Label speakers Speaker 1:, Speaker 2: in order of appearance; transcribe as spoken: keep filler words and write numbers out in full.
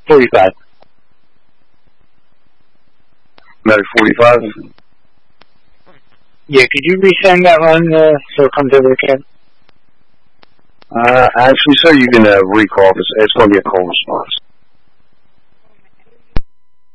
Speaker 1: forty-five.
Speaker 2: Medic forty-five?
Speaker 1: Yeah, could you resend that one uh, so it comes over again?
Speaker 2: Uh, actually, sir, you can uh, recall. It's, it's going to be a cold response.